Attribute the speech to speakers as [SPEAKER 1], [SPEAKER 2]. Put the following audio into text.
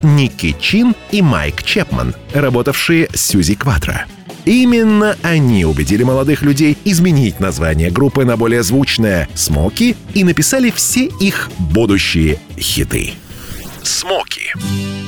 [SPEAKER 1] Никки Чин и Майк Чепман, работавшие с Сьюзи Кватро. Именно они убедили молодых людей изменить название группы на более звучное «Смоки» и написали все их будущие хиты. «Смоки».